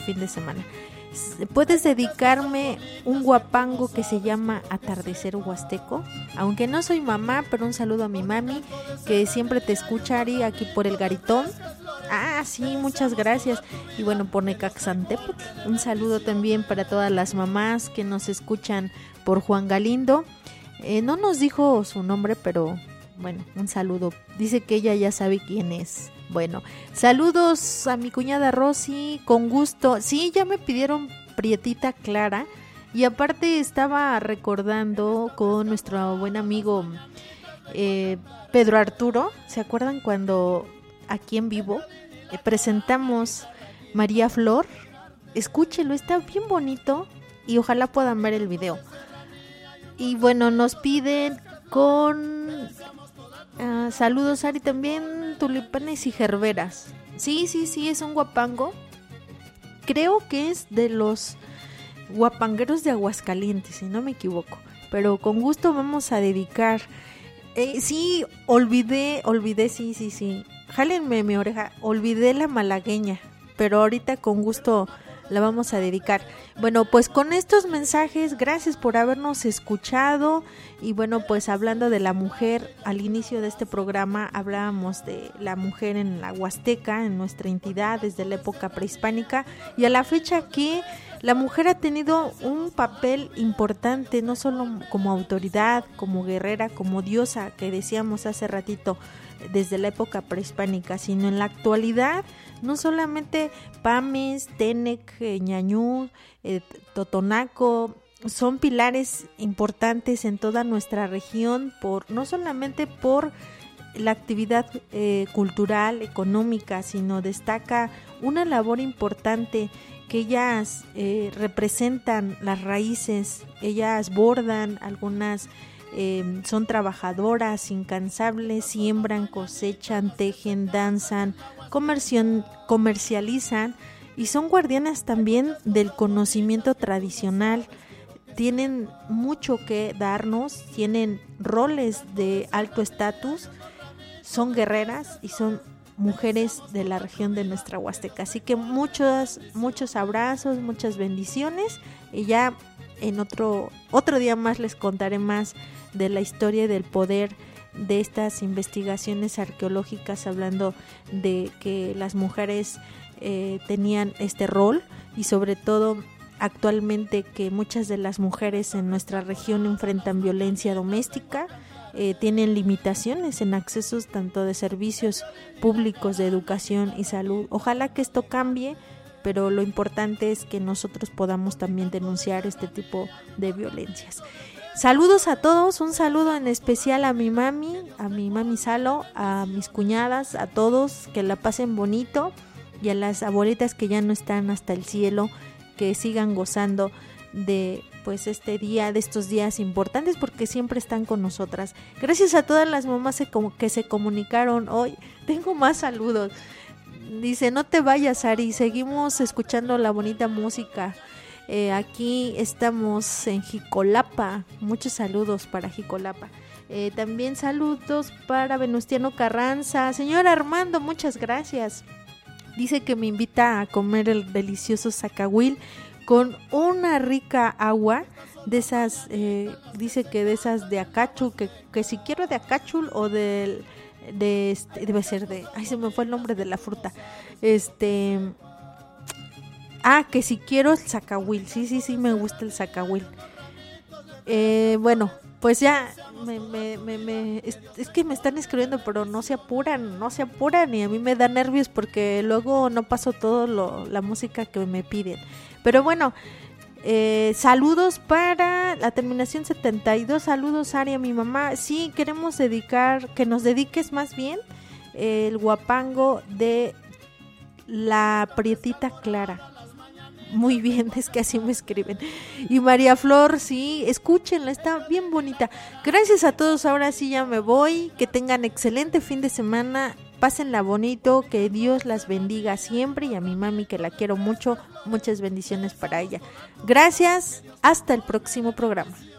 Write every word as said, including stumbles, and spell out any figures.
fin de semana. Puedes dedicarme un guapango que se llama Atardecer Huasteco, aunque no soy mamá, pero un saludo a mi mami que siempre te escucha, Ari, aquí por el Garitón. Ah, sí, muchas gracias. Y bueno, por Necaxantepetl, un saludo también para todas las mamás que nos escuchan por Juan Galindo. Eh, no nos dijo su nombre, pero bueno, un saludo. Dice que ella ya sabe quién es. Bueno, saludos a mi cuñada Rosy, con gusto. Sí, ya me pidieron prietita clara. Y aparte estaba recordando con nuestro buen amigo eh, Pedro Arturo. ¿Se acuerdan cuando aquí en vivo eh, presentamos María Flor? Escúchelo, está bien bonito y ojalá puedan ver el video. Y bueno, nos piden con uh, saludos, Ari, también tulipanes y gerberas. Sí, sí, sí, es un guapango. Creo que es de los guapangueros de Aguascalientes, si no me equivoco. Pero con gusto vamos a dedicar. Eh, sí, olvidé, olvidé, sí, sí, sí. Jálenme mi oreja, olvidé la malagueña, pero ahorita con gusto la vamos a dedicar. Bueno, pues con estos mensajes, gracias por habernos escuchado. Y bueno, pues hablando de la mujer, al inicio de este programa hablábamos de la mujer en la Huasteca, en nuestra entidad, desde la época prehispánica, y a la fecha que la mujer ha tenido un papel importante, no solo como autoridad, como guerrera, como diosa, que decíamos hace ratito, desde la época prehispánica, sino en la actualidad. No solamente Pames, Tenec, eh, Ñañú, eh, Totonaco son pilares importantes en toda nuestra región, por no solamente por la actividad eh, cultural, económica, sino destaca una labor importante que ellas eh, representan las raíces, ellas bordan, algunas eh, son trabajadoras, incansables, siembran, cosechan, tejen, danzan, comercion, comercializan y son guardianas también del conocimiento tradicional. Tienen mucho que darnos, tienen roles de alto estatus, son guerreras y son mujeres de la región de nuestra Huasteca. Así que muchos, muchos abrazos, muchas bendiciones, y ya en otro, otro día más les contaré más de la historia y del poder de estas investigaciones arqueológicas, hablando de que las mujeres eh, tenían este rol, y sobre todo actualmente que muchas de las mujeres en nuestra región enfrentan violencia doméstica, eh, tienen limitaciones en accesos tanto de servicios públicos de educación y salud. Ojalá que esto cambie, pero lo importante es que nosotros podamos también denunciar este tipo de violencias. Saludos a todos, un saludo en especial a mi mami, a mi mami Salo, a mis cuñadas, a todos, que la pasen bonito, y a las abuelitas que ya no están hasta el cielo, que sigan gozando de pues este día, de estos días importantes, porque siempre están con nosotras. Gracias a todas las mamás que se comunicaron hoy. Tengo más saludos. Dice, no te vayas, Ari, seguimos escuchando la bonita música. Eh, aquí estamos en Jicolapa. Muchos saludos para Jicolapa. Eh, también saludos para Venustiano Carranza. Señor Armando, muchas gracias. Dice que me invita a comer el delicioso zacahuil con una rica agua de esas, eh, dice que de esas de acachul, que, que si quiero de acachul o del, de este, debe ser de, ay, se me fue el nombre de la fruta, este, ah, que si quiero el zacahuil, sí, sí, sí, me gusta el zacahuil. Eh, bueno, pues ya, me, me, me, me es, es que me están escribiendo, pero no se apuran, no se apuran, y a mí me da nervios porque luego no paso todo lo, la música que me piden. Pero bueno, eh, saludos para la terminación setenta y dos, saludos Ari, a mi mamá. Sí, queremos dedicar, que nos dediques más bien eh, el guapango de la prietita Clara. Muy bien, es que así me escriben. Y María Flor, sí, escúchenla, está bien bonita. Gracias a todos, ahora sí ya me voy. Que tengan excelente fin de semana. Pásenla bonito, que Dios las bendiga siempre, y a mi mami, que la quiero mucho, muchas bendiciones para ella. Gracias, hasta el próximo programa.